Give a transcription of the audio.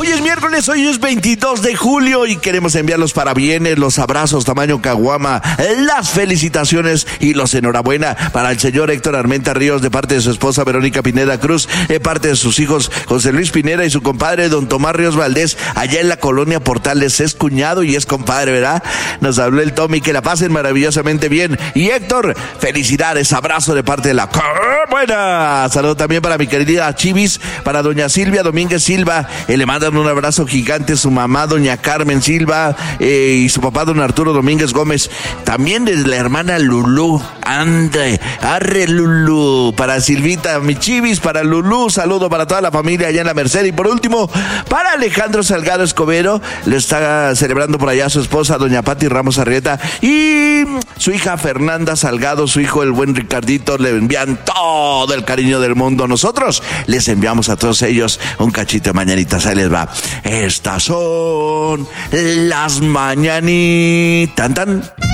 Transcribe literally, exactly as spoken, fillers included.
es miércoles, hoy es veintidós de julio y queremos enviar los parabienes, los abrazos tamaño caguama, las felicitaciones y los enhorabuena para el señor Héctor Armenta Ríos de parte de su esposa Verónica Pineda Cruz, de parte de sus hijos José Luis Pineda y su compadre don Tomás Ríos Valdés, allá en la colonia Portales. Es cuñado y es compadre, ¿verdad? Nos habló el Tommy, que la pasen maravillosamente bien. Y Héctor, felicidades, abrazo de parte de la buena. Saludo también para mi querida Chivis, para doña Silvia Domínguez Silva, eh, le mandan un abrazo gigante su mamá doña Carmen Silva eh, y su papá don Arturo Domínguez Gómez. También desde la hermana Lulú, ande, arre Lulú, para Silvita, mi Chivis, para Lulú, saludo para toda la familia allá en la Merced. Y por último, para Alejandro Salgado Escobedo, le está celebrando por allá su esposa doña Pati Ramos Arrieta y su hija Fernanda Salgado, su hijo el buen Ricardito. Le envían todo el cariño del mundo. Nosotros les enviamos a todos ellos un cachito de mañanitas. Ahí les va. Estas son las mañanitas. Tan tan.